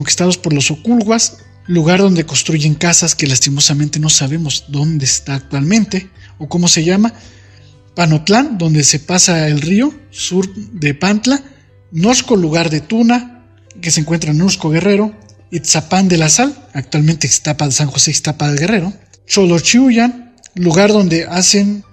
conquistados por los Oculguas, lugar donde construyen casas que lastimosamente no sabemos dónde está actualmente o cómo se llama. Panotlán, donde se pasa el río, sur de Pantla. Nosco, lugar de tuna, que se encuentra en Nusco, Guerrero. Itzapán de la Sal, actualmente Ixtapa de San José, Ixtapa de Guerrero. Xolochiuyan, lugar donde hacen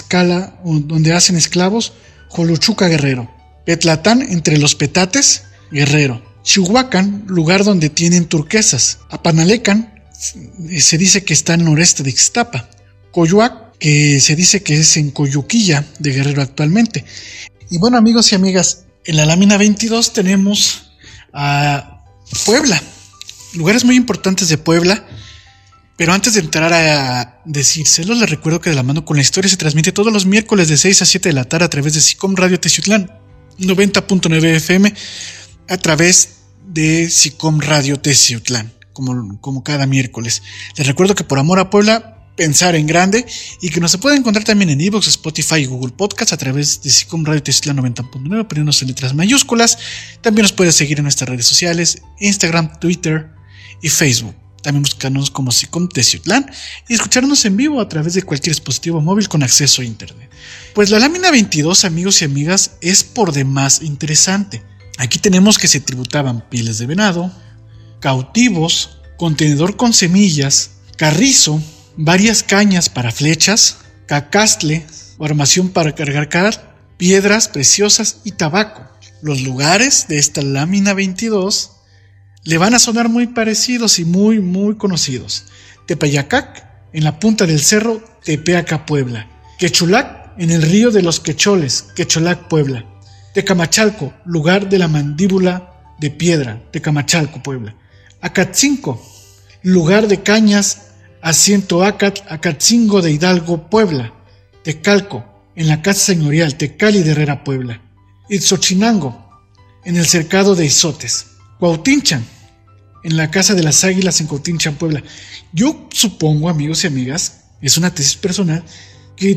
esclavos, Joluchuca, Guerrero. Petlatán, entre los petates, Guerrero. Chihuacan, lugar donde tienen turquesas. Apanalecan, se dice que está al noreste de Ixtapa. Coyoac, que se dice que es en Coyuquilla de Guerrero actualmente. Y bueno, amigos y amigas, en la lámina 22 tenemos a Puebla, lugares muy importantes de Puebla. Pero antes de entrar a decírselos, les recuerdo que De la Mano con la Historia se transmite todos los miércoles de 6 a 7 de la tarde a través de SICOM Radio Teciutlán 90.9 FM, a través de SICOM Radio Teciutlán, como cada miércoles. Les recuerdo que por amor a Puebla, pensar en grande, y que nos se puede encontrar también en iVoox, Spotify y Google Podcast a través de SICOM Radio Teciutlán 90.9, poniéndose en letras mayúsculas. También nos puedes seguir en nuestras redes sociales, Instagram, Twitter y Facebook. También buscarnos como SICOM Teciutlán y escucharnos en vivo a través de cualquier dispositivo móvil con acceso a internet. Pues la lámina 22, amigos y amigas, es por demás interesante. Aquí tenemos que se tributaban pieles de venado, cautivos, contenedor con semillas, carrizo, varias cañas para flechas, cacastle o armación para cargar piedras preciosas y tabaco. Los lugares de esta lámina 22 le van a sonar muy parecidos y muy conocidos. Tepeyacac, en la punta del cerro Tepeaca, Puebla. Quechulac, en el río de los Quecholes, Quecholac, Puebla. Tecamachalco, lugar de la mandíbula de piedra, Tecamachalco, Puebla. Acatzinco, lugar de cañas, asiento Acat, Acatzingo de Hidalgo, Puebla. Tecalco, en la casa señorial, Tecali de Herrera, Puebla. Itzochinango, en el cercado de Izotes. Cuautinchan, en la Casa de las Águilas en Cuautinchan, Puebla. Yo supongo, amigos y amigas, es una tesis personal, que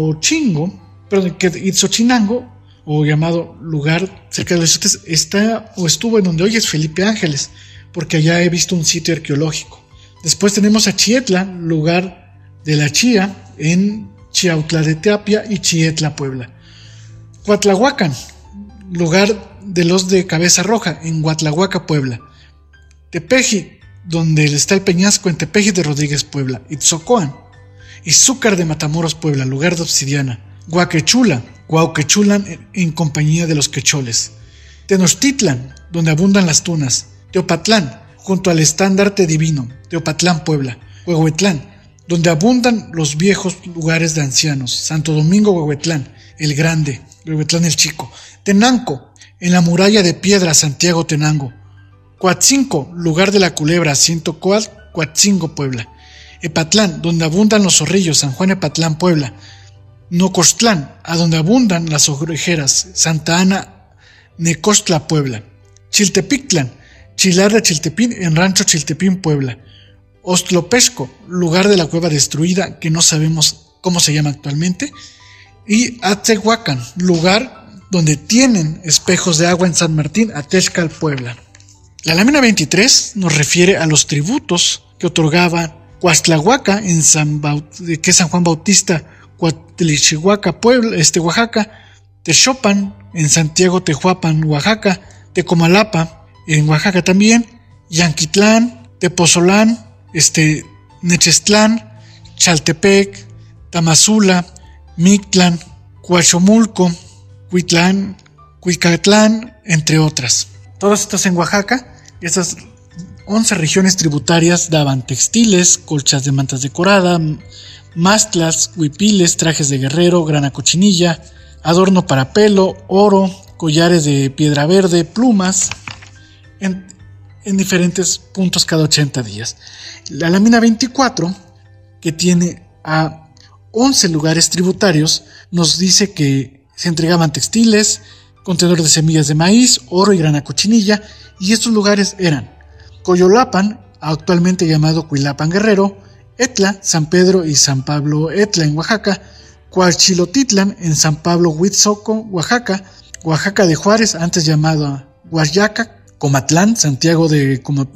Itzochinango, o llamado lugar cerca de los Izotes, está o estuvo en donde hoy es Felipe Ángeles, porque allá he visto un sitio arqueológico. Después tenemos a Chietla, lugar de la chía, en Chiautla de Tapia y Chietla, Puebla. Cuatlahuacan, lugar de los de Cabeza Roja, en Huatlahuaca, Puebla. Tepeji, donde está el peñasco, en Tepeji de Rodríguez, Puebla. Itzocoan, Izúcar de Matamoros, Puebla, lugar de obsidiana. Guauquechulan, en compañía de los quecholes. Tenochtitlan, donde abundan las tunas. Teopatlán, junto al estandarte divino, Teopatlán, Puebla. Huehuetlán, donde abundan los viejos lugares de ancianos. Santo Domingo, Huehuetlán, el Grande, Huehuetlán el Chico. Tenanco, en la muralla de piedra, Santiago Tenango. Coatzinco, lugar de la culebra, Asiento Coatzingo, Puebla. Epatlán, donde abundan los zorrillos, San Juan Epatlán, Puebla. Nocostlán, a donde abundan las orejeras, Santa Ana, Necostla, Puebla. Chiltepictlán, Chilar de Chiltepín, en Rancho Chiltepín, Puebla. Ostlopesco, lugar de la cueva destruida, que no sabemos cómo se llama actualmente. Y Atzehuacan, lugar donde tienen espejos de agua en San Martín, Atexcal, Puebla. La lámina 23 nos refiere a los tributos que otorgaba Coastlahuaca, que es San Juan Bautista, Coatlichihuaca, Puebla, Oaxaca. Texopan, en Santiago Tehuapan, Oaxaca. Tecomalapa, en Oaxaca también. Yanquitlán, Tepozolán, Nechestlán, Chaltepec, Tamazula, Mictlán, Coachomulco, Cuicatlán, entre otras. Todas estas en Oaxaca. Estas 11 regiones tributarias daban textiles, colchas de mantas decoradas, mastlas, huipiles, trajes de guerrero, grana cochinilla, adorno para pelo, oro, collares de piedra verde, plumas, en diferentes puntos cada 80 días. La lámina 24, que tiene a 11 lugares tributarios, nos dice que se entregaban textiles, contenedores de semillas de maíz, oro y grana cochinilla, y estos lugares eran Coyolapan, actualmente llamado Cuilapan Guerrero, Etla, San Pedro y San Pablo Etla en Oaxaca, Coachilotitlan en San Pablo Huitzoco, Oaxaca, Oaxaca de Juárez, antes llamado Huayaca, Comatlán, Santiago de